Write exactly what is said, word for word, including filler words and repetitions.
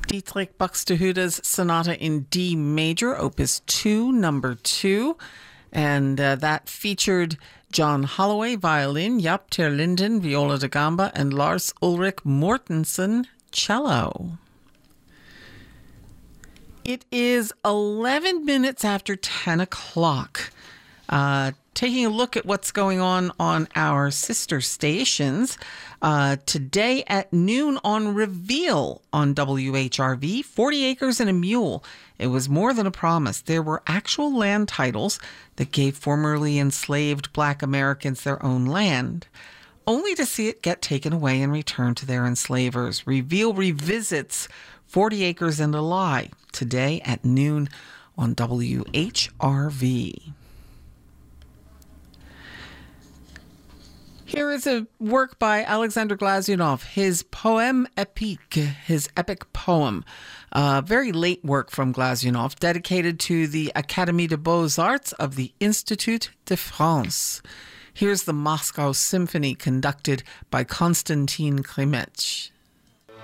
Dietrich Buxtehude's Sonata in D major, Opus two, number two. And uh, that featured John Holloway, violin, Jaap ter Linden, viola da gamba, and Lars Ulrik Mortensen, cello. It is eleven minutes after ten o'clock. Uh, taking a look at what's going on on our sister stations. Uh, today at noon on Reveal on W H R V, forty acres and a mule. It was more than a promise. There were actual land titles that gave formerly enslaved Black Americans their own land, only to see it get taken away and returned to their enslavers. Reveal revisits forty acres and a Lie today at noon on W H R V. Here is a work by Alexander Glazunov, his Poème épique, his epic poem. Uh, very late work from Glazunov, dedicated to the Académie des Beaux-Arts of the Institut de France. Here's the Moscow Symphony, conducted by Konstantin Klimetch.